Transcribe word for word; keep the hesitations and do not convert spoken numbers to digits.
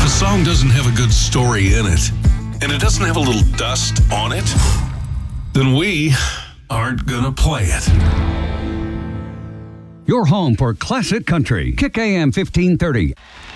a song doesn't have a good story in it, and it doesn't have a little dust on it, then we aren't gonna play it. Your home for classic country. Kick A M fifteen thirty.